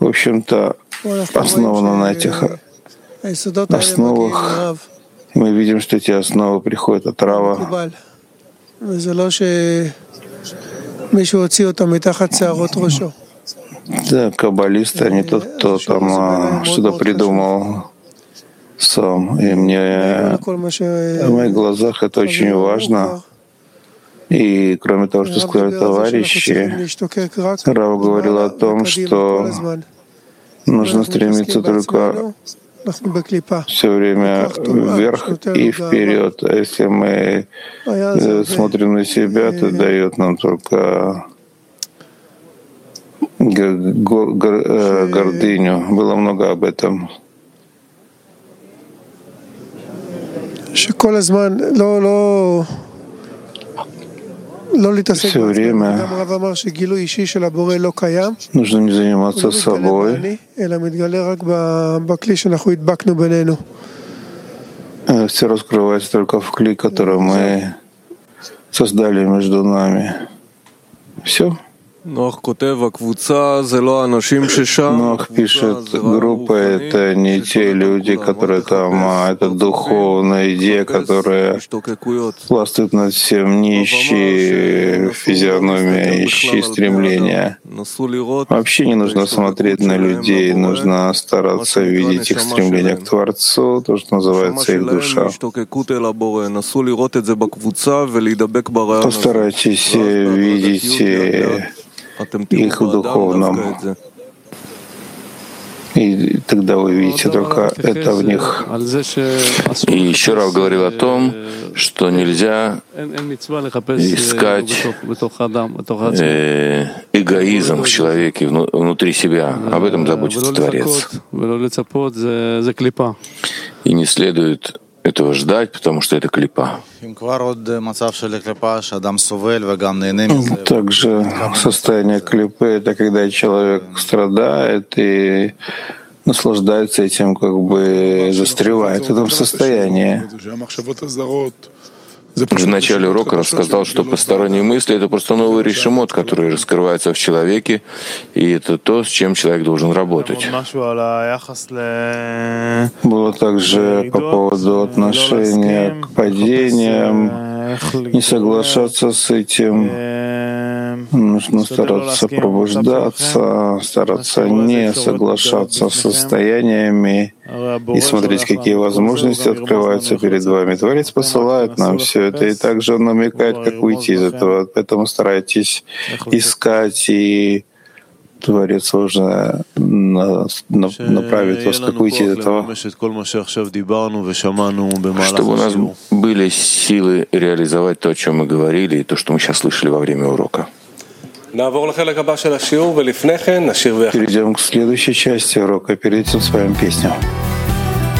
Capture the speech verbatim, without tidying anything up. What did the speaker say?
в общем-то, основано на этих основах. Мы видим, что эти основы приходят от Рава. Да, каббалист, а не тот, кто там а, что-то придумал сам. И мне в моих глазах это очень важно. И кроме того, что сказали товарищи, Рав говорил о том, что нужно стремиться только все время вверх и вперед. А если мы смотрим на себя, то дает нам только гордыню. Было много об этом. Все время нужно не заниматься собой. Все раскрывается только в клей, который мы создали между нами. Все. Нох пишет, группа — это не те люди, которые там, а это духовная идея, которая властвует над всем, нищие физиономия, ищи стремления. Вообще не нужно смотреть на людей, нужно стараться видеть их стремление к Творцу, то, что называется их душа. Постарайтесь видеть их в духовном. И тогда вы видите только это в них. И еще Рав говорил о том, что нельзя искать э, эгоизм в человеке внутри себя. Об этом заботится Творец. И не следует этого ждать, потому что это клипа. Также состояние клипы — это когда человек страдает и наслаждается этим, как бы застревает в этом состоянии. В начале урока рассказал, что посторонние мысли — это просто новый решимот, который раскрывается в человеке, и это то, с чем человек должен работать. Было также по поводу отношения к падениям, не соглашаться с этим. Нужно стараться пробуждаться, стараться не соглашаться с состояниями и смотреть, какие возможности открываются перед вами. Творец посылает нам все это, и также он намекает, как выйти из этого. Поэтому старайтесь искать, и Творец должен направить вас, как выйти из этого. Чтобы у нас были силы реализовать то, о чем мы говорили, и то, что мы сейчас слышали во время урока. Перейдем к следующей части урока. Перед этим споем песню.